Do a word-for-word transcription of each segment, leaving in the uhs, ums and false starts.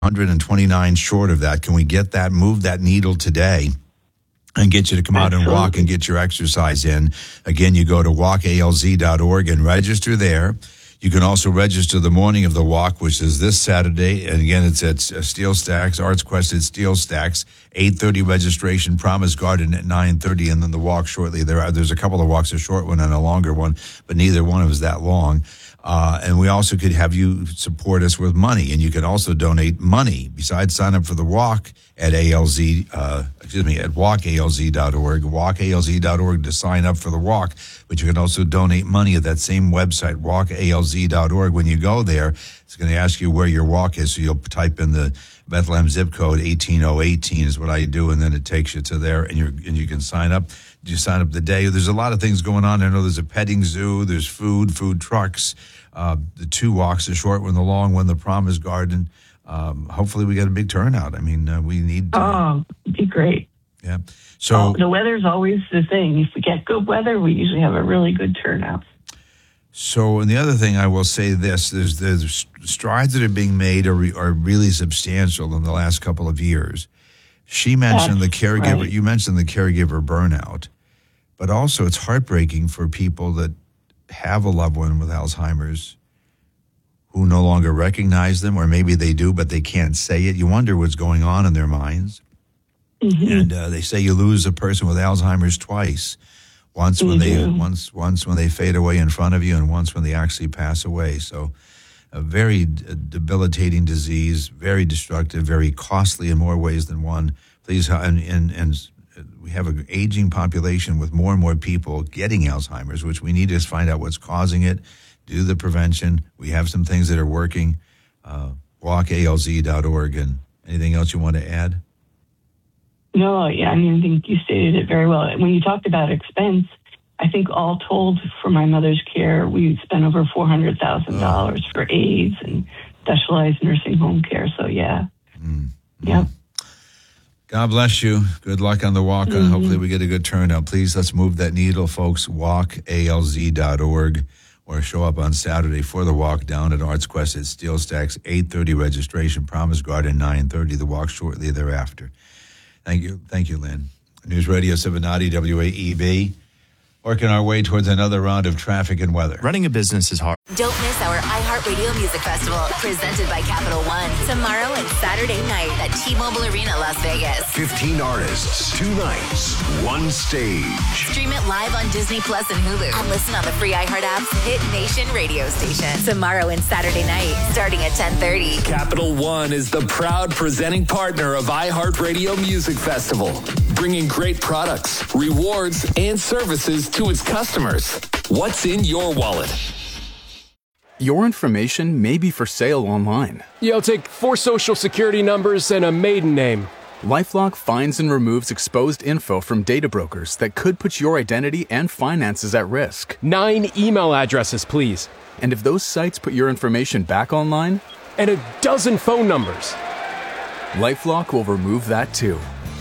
one hundred twenty-nine short of that. Can we get that, move that needle today and get you to come out and walk and get your exercise in? Again, you go to walk A L Z dot org and register there. You can also register the morning of the walk, which is this Saturday. And again, it's at Steel Stacks, Arts Quest at Steel Stacks, eight thirty registration, Promise Garden at nine thirty, and then the walk shortly. There are, there's a couple of walks, a short one and a longer one, but neither one of them is that long. Uh, and we also could have you support us with money, and you can also donate money besides sign up for the walk at A L Z, uh, excuse me, at walk A L Z dot org, walk A L Z dot org to sign up for the walk, but you can also donate money at that same website, walk A L Z dot org. When you go there, it's going to ask you where your walk is, so you'll type in the Bethlehem zip code eighteen oh eighteen is what I do, and then it takes you to there, and you and you can sign up. You sign up the day. There's a lot of things going on. I know there's a petting zoo, there's food, food trucks, uh, the two walks, the short one, the long one, the Promise Garden. Um, hopefully we get a big turnout. I mean, uh, we need to. Oh, it'd be great. Yeah. So oh, the weather's always the thing. If we get good weather, we usually have a really good turnout. So, and the other thing I will say this, there's, there's strides that are being made are, re, are really substantial in the last couple of years. She mentioned That's the caregiver, right. You mentioned the caregiver burnout, but also it's heartbreaking for people that have a loved one with Alzheimer's who no longer recognize them, or maybe they do, but they can't say it. You wonder what's going on in their minds. Mm-hmm. And uh, they say you lose a person with Alzheimer's twice. Once when mm-hmm. they once once when they fade away in front of you, and once when they actually pass away. So a very debilitating disease, very destructive, very costly in more ways than one. Please, and, and, and we have an aging population with more and more people getting Alzheimer's, which we need to find out what's causing it, do the prevention. We have some things that are working. Uh, walk A L Z dot org. And anything else you want to add? No, yeah, I mean, I think you stated it very well. When you talked about expense, I think all told for my mother's care, we spent over four hundred thousand dollars oh. for aides and specialized nursing home care. So, yeah. Mm-hmm. Yeah. God bless you. Good luck on the walk, mm-hmm. and hopefully we get a good turnout. Please, let's move that needle, folks. walk A L Z dot org, or show up on Saturday for the walk down at Arts Quest at Steel Stacks, eight thirty registration, Promise Garden, nine thirty, the walk shortly thereafter. Thank you. Thank you, Lynn. News Radio seven ninety W A E B. Working our way towards another round of traffic and weather. Running a business is hard. Don't miss our iHeartRadio Music Festival, presented by Capital One, tomorrow and Saturday night at T-Mobile Arena, Las Vegas. fifteen artists, two nights, one stage. Stream it live on Disney Plus and Hulu, and listen on the free iHeart app's Hit Nation radio station. Tomorrow and Saturday night, starting at ten thirty. Capital One is the proud presenting partner of iHeartRadio Music Festival, bringing great products, rewards, and services to its customers. What's in your wallet? Your information may be for sale online. Yeah, I'll take four social security numbers and a maiden name. LifeLock finds and removes exposed info from data brokers that could put your identity and finances at risk. Nine email addresses, please. And if those sites put your information back online? And a dozen phone numbers. LifeLock will remove that too.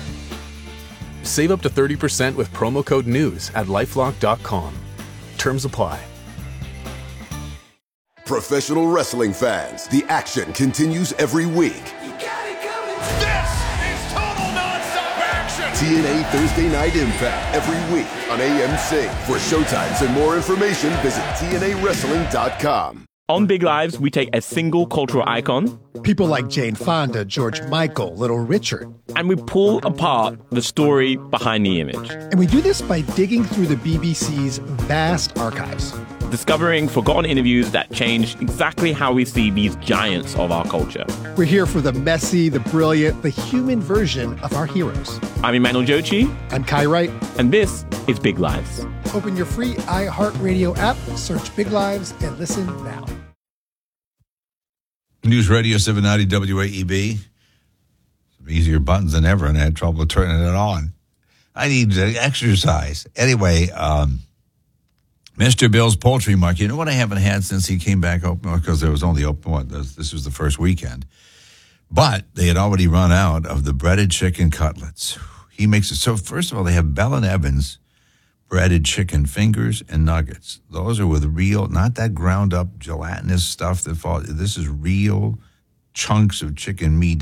Save up to thirty percent with promo code NEWS at lifelock dot com. Terms apply. Professional wrestling fans, the action continues every week. You got it coming. This is total nonstop action. T N A Thursday Night Impact every week on A M C. For showtimes and more information, visit T N A wrestling dot com. On Big Lives, we take a single cultural icon, people like Jane Fonda, George Michael, Little Richard, and we pull apart the story behind the image. And we do this by digging through the B B C's vast archives, discovering forgotten interviews that changed exactly how we see these giants of our culture. We're here for the messy, the brilliant, the human version of our heroes. I'm Emmanuel Jochi. I'm Kai Wright. And this is Big Lives. Open your free iHeartRadio app, search Big Lives, and listen now. News Radio seven ninety W A E B. Some easier buttons than ever, and I had trouble turning it on. I need to exercise. Anyway, um, Mister Bill's Poultry Market. You know what I haven't had since he came back open? Because there was only open one. This was the first weekend. But they had already run out of the breaded chicken cutlets. He makes it. So first of all, they have Bell and Evans breaded chicken fingers and nuggets. Those are with real, not that ground up gelatinous stuff that falls. This is real chunks of chicken meat